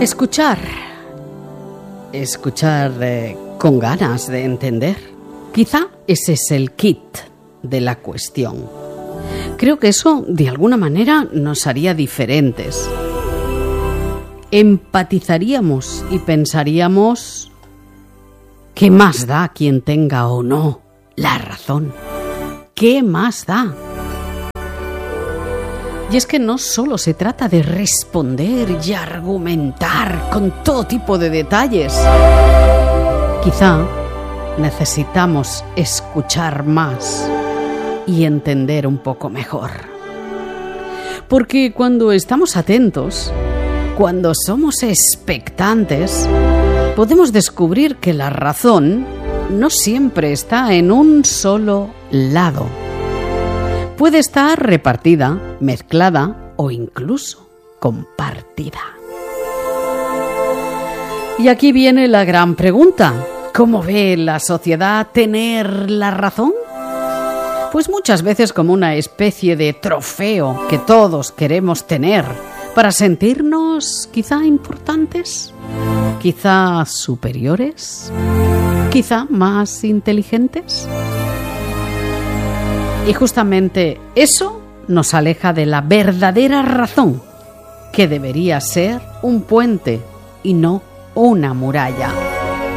Escuchar con ganas de entender. Quizá ese es el kit de la cuestión. Creo que eso, de alguna manera, nos haría diferentes. Empatizaríamos y pensaríamos: ¿qué más da quien tenga o no la razón? ¿Qué más da? Y es que no solo se trata de responder y argumentar con todo tipo de detalles. Quizá necesitamos escuchar más y entender un poco mejor. Porque cuando estamos atentos, cuando somos expectantes, podemos descubrir que la razón no siempre está en un solo lado. Puede estar repartida, mezclada o incluso compartida. Y aquí viene la gran pregunta: ¿cómo ve la sociedad tener la razón? Pues muchas veces como una especie de trofeo que todos queremos tener para sentirnos quizá importantes, quizá superiores, quizá más inteligentes. Y justamente eso nos aleja de la verdadera razón, que debería ser un puente y no una muralla.